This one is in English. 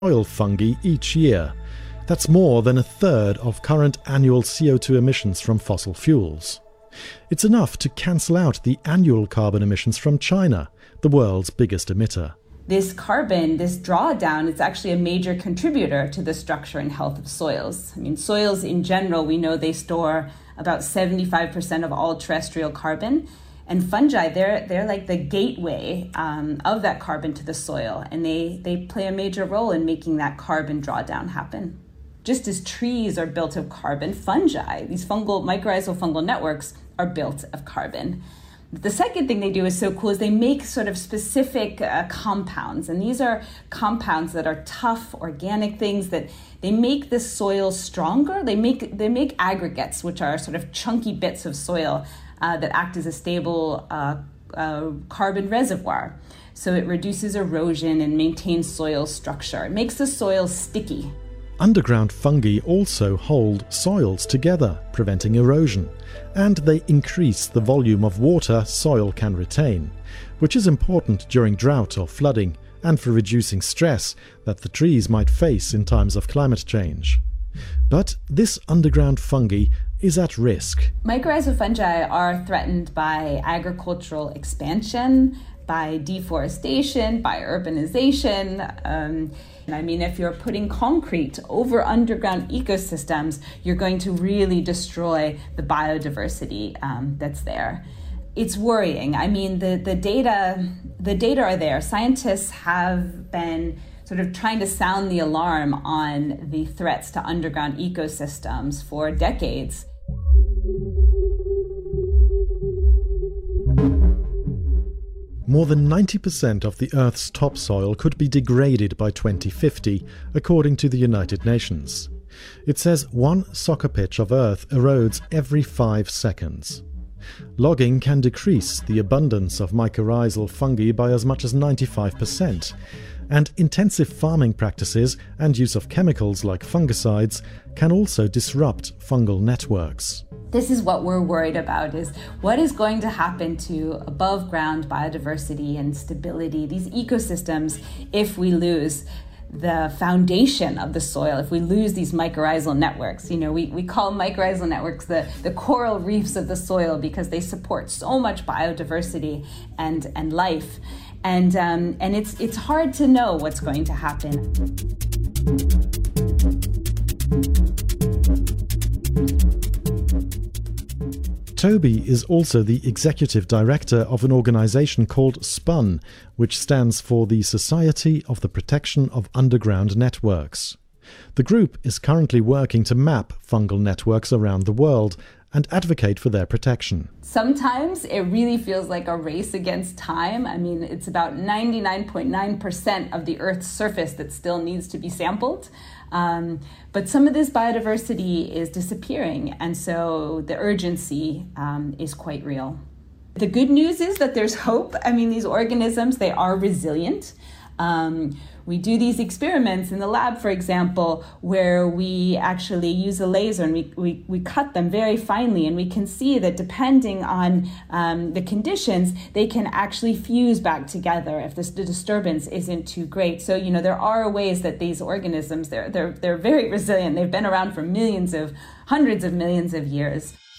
soil fungi each year. That's more than a third of current annual CO2 emissions from fossil fuels. It's enough to cancel out the annual carbon emissions from China, the world's biggest emitter. This carbon, this drawdown, is actually a major contributor to the structure and health of soils. I mean, soils in general, we know they store about 75% of all terrestrial carbon. And fungi, they're like the gateway of that carbon to the soil. And they play a major role in making that carbon drawdown happen. Just as trees are built of carbon, fungi, these mycorrhizal fungal networks, are built of carbon. The second thing they do is so cool is they make sort of specific compounds. And these are compounds that are tough, organic things that they make the soil stronger. They make aggregates, which are sort of chunky bits of soil that act as a stable carbon reservoir. So it reduces erosion and maintains soil structure. It makes the soil sticky. Underground fungi also hold soils together, preventing erosion, and they increase the volume of water soil can retain, which is important during drought or flooding and for reducing stress that the trees might face in times of climate change. But this underground fungi is at risk. Mycorrhizal fungi are threatened by agricultural expansion, by deforestation, by urbanization. I mean, if you're putting concrete over underground ecosystems, you're going to really destroy the biodiversity that's there. It's worrying. I mean, the data are there. Scientists have been sort of trying to sound the alarm on the threats to underground ecosystems for decades. More than 90% of the Earth's topsoil could be degraded by 2050, according to the United Nations. It says 1 soccer pitch of Earth erodes every 5 seconds. Logging can decrease the abundance of mycorrhizal fungi by as much as 95%, and intensive farming practices and use of chemicals like fungicides can also disrupt fungal networks. This is what we're worried about, is what is going to happen to above ground biodiversity and stability, these ecosystems, if we lose the foundation of the soil, if we lose these mycorrhizal networks. You know, we call mycorrhizal networks the coral reefs of the soil because they support so much biodiversity and life. And it's hard to know what's going to happen. Toby is also the executive director of an organization called SPUN, which stands for the Society of the Protection of Underground Networks. The group is currently working to map fungal networks around the world and advocate for their protection. Sometimes it really feels like a race against time. I mean, it's about 99.9% of the Earth's surface that still needs to be sampled. But some of this biodiversity is disappearing, and so the urgency is quite real. The good news is that there's hope. I mean, these organisms, they are resilient. We do these experiments in the lab, for example, where we actually use a laser and we cut them very finely, and we can see that depending on the conditions, they can actually fuse back together if the disturbance isn't too great. So, you know, there are ways that these organisms, they're very resilient. They've been around for hundreds of millions of years.